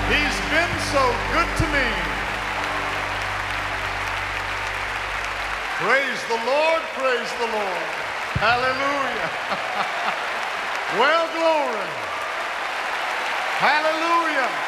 He's been so good to me. Praise the Lord, praise the Lord. Hallelujah. Well, glory. Hallelujah.